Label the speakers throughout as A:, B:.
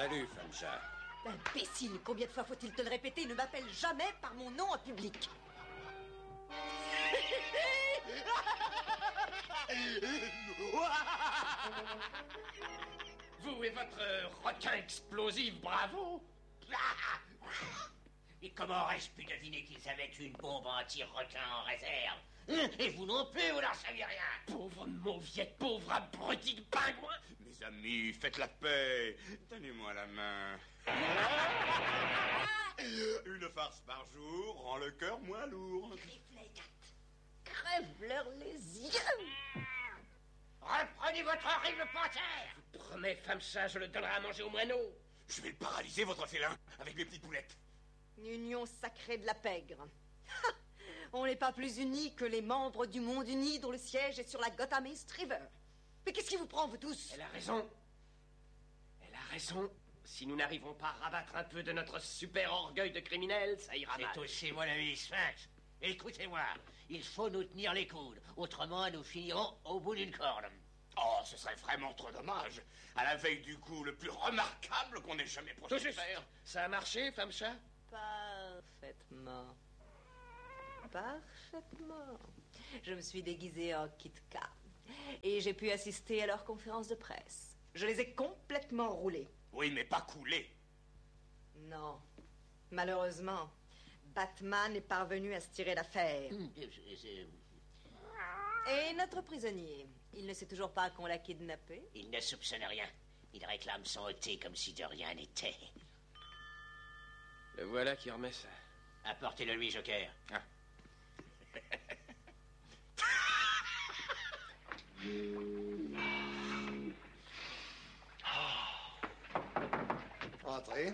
A: Salut, Famcha.
B: Imbécile, combien de fois faut-il te le répéter? Ne m'appelle jamais par mon nom en public.
C: Vous et votre requin explosif, bravo.
D: Et comment aurais-je pu deviner qu'ils avaient une bombe anti-requin en réserve? Et vous non plus, vous n'en saviez rien.
C: Pauvre mauviette, pauvre abruti de pingouin.
A: Mes amis, faites la paix. Donnez-moi la main. Une farce par jour rend le cœur moins lourd.
B: Crève-leur les yeux.
D: Reprenez votre horrible panthère.
C: Promets, Famcha, je le donnerai à manger aux moineaux.
A: Je vais le paralyser, votre félin, avec mes petites poulettes.
B: Union sacrée de la pègre. On n'est pas plus unis que les membres du Monde Uni dont le siège est sur la Gotham East River. Mais qu'est-ce qui vous prend, vous tous?
C: Elle a raison. Elle a raison. Si nous n'arrivons pas à rabattre un peu de notre super orgueil de criminel, ça ira mal.
D: C'est aussi mon ami Sphinx. Écoutez-moi, il faut nous tenir les coudes. Autrement, nous finirons au bout d'une corde.
A: Oh, ce serait vraiment trop dommage. À la veille du coup le plus remarquable qu'on ait jamais
C: Tout
A: projeté
C: juste.
A: faire.
C: Ça a marché, Famcha?
B: Parfaitement. Parfaitement. Je me suis déguisée en Kit Kat. Et j'ai pu assister à leur conférence de presse. Je les ai complètement roulés.
A: Oui, mais pas coulé.
B: Non. Malheureusement, Batman est parvenu à se tirer d'affaire. Et notre prisonnier, il ne sait toujours pas qu'on l'a kidnappé?
D: Il ne soupçonne rien. Il réclame son ôté comme si de rien n'était.
C: Le voilà qui remet ça.
D: Apportez-le lui, Joker.
A: Ah.
E: Entrez.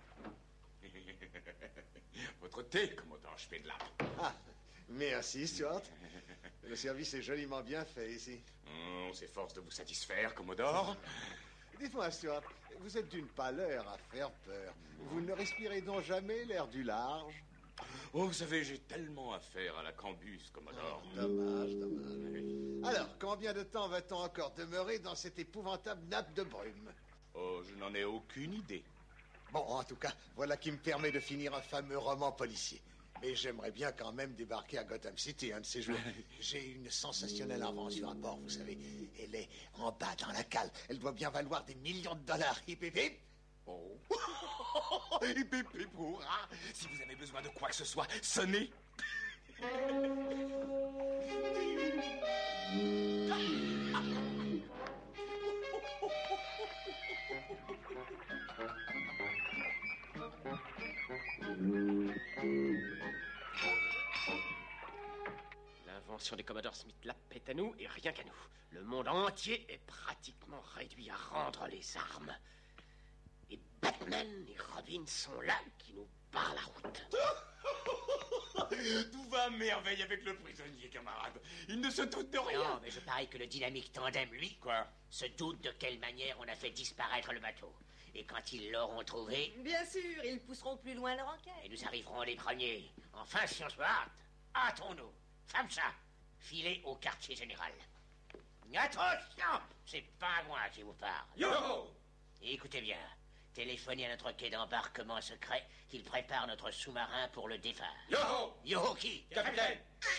A: Votre thé, commandant Spedlap.
E: Ah, merci, Stuart. Le service est joliment bien fait ici.
A: On s'efforce de vous satisfaire, Commodore.
E: Dites-moi, Stuart, vous êtes d'une pâleur à faire peur. Vous ne respirez donc jamais l'air du large?
A: Oh, vous savez, j'ai tellement affaire à la cambuse, Commodore.
E: Dommage, dommage. Alors, combien de temps va-t-on encore demeurer dans cette épouvantable nappe de brume?
A: Oh, je n'en ai aucune idée.
E: Bon, en tout cas, voilà qui me permet de finir un fameux roman policier. Mais j'aimerais bien quand même débarquer à Gotham City un de ces jours. J'ai une sensationnelle invention à bord, vous savez. Elle est en bas dans la cale. Elle doit bien valoir des millions de dollars. Hip, hip, hip.
A: Oh. Hip, hip, hip, hurrah. Si vous avez besoin de quoi que ce soit, sonnez.
C: L'invention du Commodore Smith-Lap est à nous et rien qu'à nous. Le monde entier est pratiquement réduit à rendre les armes. Et Batman et Robin sont là qui nous barrent la route.
A: Tout va à merveille avec le prisonnier, camarade. Il ne se doute de rien.
D: Non, mais je parie que le dynamique tandem, lui,
A: Quoi?
D: se doute de quelle manière on a fait disparaître le bateau. Et quand ils l'auront trouvé,
B: Bien sûr, ils pousseront plus loin leur enquête.
D: et nous arriverons les premiers. Enfin, si on se hâte, hâtons-nous. Famcha, filez au quartier général. Attention, c'est Pingouin qui vous parle.
A: Yo!
D: Et écoutez bien, téléphonez à notre quai d'embarquement secret qu'il prépare notre sous-marin pour le départ.
A: Yo!
D: Yo qui?
A: Capitaine!